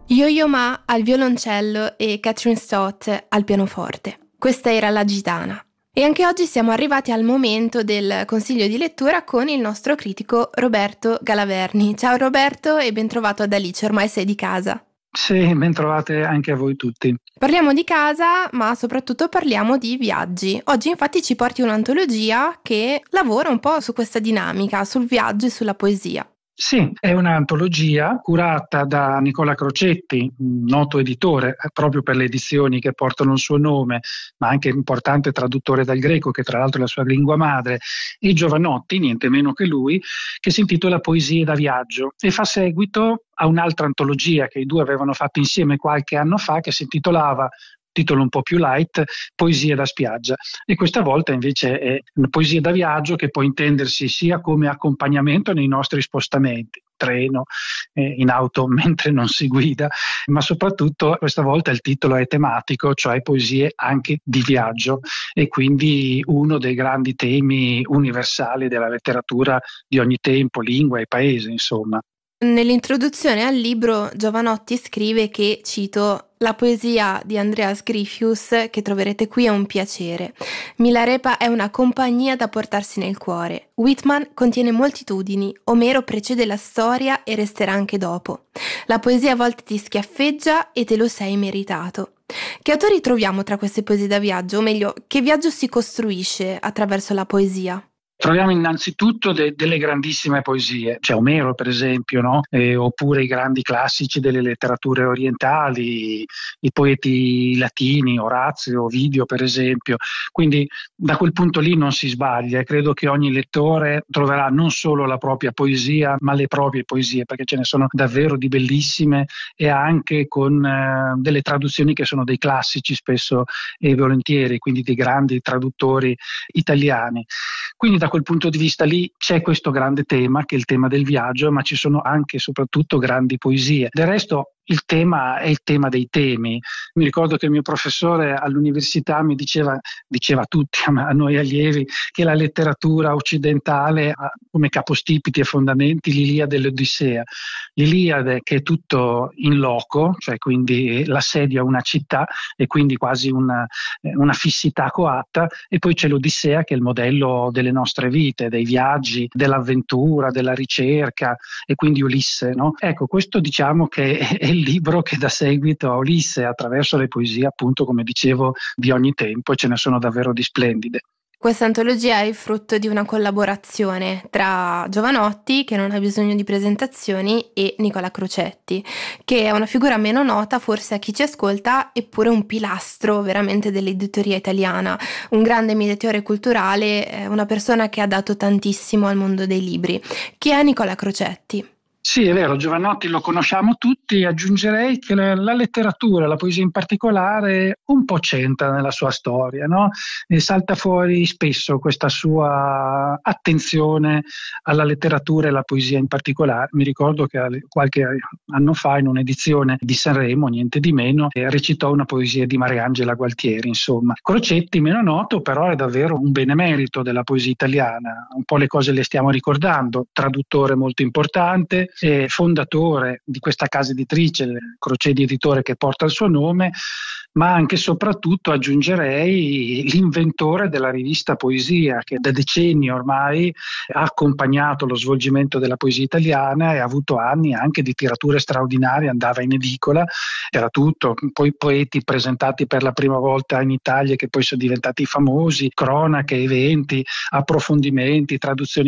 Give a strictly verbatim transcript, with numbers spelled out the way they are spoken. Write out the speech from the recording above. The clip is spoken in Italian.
Yo-Yo Ma al violoncello e Catherine Stott al pianoforte. Questa era La Gitana. E anche oggi siamo arrivati al momento del consiglio di lettura con il nostro critico Roberto Galaverni. Ciao Roberto e ben trovato ad Alice, ormai sei di casa. Sì, ben trovate anche a voi tutti. Parliamo di casa, ma soprattutto parliamo di viaggi. Oggi infatti ci porti un'antologia che lavora un po' su questa dinamica, sul viaggio e sulla poesia. Sì, è un'antologia curata da Nicola Crocetti, un noto editore proprio per le edizioni che portano il suo nome, ma anche importante traduttore dal greco, che tra l'altro è la sua lingua madre, e Giovanotti, niente meno che lui, che si intitola Poesie da viaggio e fa seguito a un'altra antologia che i due avevano fatto insieme qualche anno fa, che si intitolava, titolo un po' più light, Poesie da spiaggia, e questa volta invece è una poesia da viaggio che può intendersi sia come accompagnamento nei nostri spostamenti, treno, eh, in auto mentre non si guida, ma soprattutto questa volta il titolo è tematico, cioè poesie anche di viaggio, e quindi uno dei grandi temi universali della letteratura di ogni tempo, lingua e paese, insomma. Nell'introduzione al libro Giovanotti scrive che, cito, la poesia di Andreas Gryphius che troverete qui è un piacere. Milarepa è una compagnia da portarsi nel cuore. Whitman contiene moltitudini, Omero precede la storia e resterà anche dopo. La poesia a volte ti schiaffeggia e te lo sei meritato. Che autori troviamo tra queste poesie da viaggio? O meglio, che viaggio si costruisce attraverso la poesia? Troviamo innanzitutto de- delle grandissime poesie, c'è Omero per esempio, no? eh, oppure i grandi classici delle letterature orientali, i poeti latini, Orazio, Ovidio per esempio, quindi da quel punto lì non si sbaglia, e credo che ogni lettore troverà non solo la propria poesia ma le proprie poesie, perché ce ne sono davvero di bellissime, e anche con eh, delle traduzioni che sono dei classici spesso e volentieri, quindi dei grandi traduttori italiani. Quindi da quel punto di vista lì c'è questo grande tema, che è il tema del viaggio, ma ci sono anche e soprattutto grandi poesie. Del resto il tema è il tema dei temi. Mi ricordo che il mio professore all'università mi diceva, diceva a tutti, a noi allievi, che la letteratura occidentale ha come capostipiti e fondamenti l'Iliade e l'Odissea. L'Iliade, che è tutto in loco, cioè quindi l'assedio a una città e quindi quasi una, una fissità coatta, e poi c'è l'Odissea che è il modello delle nostre vite, dei viaggi, dell'avventura, della ricerca, e quindi Ulisse, no? Ecco, questo diciamo che è il libro che dà seguito a Ulisse attraverso le poesie, appunto, come dicevo, di ogni tempo, e ce ne sono davvero di splendide. Questa antologia è il frutto di una collaborazione tra Giovanotti, che non ha bisogno di presentazioni, e Nicola Crocetti, che è una figura meno nota forse a chi ci ascolta, eppure un pilastro veramente dell'editoria italiana, un grande mediatore culturale, una persona che ha dato tantissimo al mondo dei libri. Chi è Nicola Crocetti? Sì, è vero, Giovanotti lo conosciamo tutti, aggiungerei che la, la letteratura, la poesia in particolare, un po' c'entra nella sua storia, no? E salta fuori spesso questa sua attenzione alla letteratura e alla poesia in particolare. Mi ricordo che qualche anno fa, in un'edizione di Sanremo, niente di meno, recitò una poesia di Mariangela Gualtieri, insomma. Crocetti, meno noto, però è davvero un benemerito della poesia italiana. Un po' le cose le stiamo ricordando, traduttore molto importante, fondatore di questa casa editrice, Crocedi Editore, che porta il suo nome, ma anche e soprattutto aggiungerei l'inventore della rivista Poesia, che da decenni ormai ha accompagnato lo svolgimento della poesia italiana e ha avuto anni anche di tirature straordinarie, andava in edicola, era tutto, poi poeti presentati per la prima volta in Italia che poi sono diventati famosi, cronache, eventi, approfondimenti, traduzioni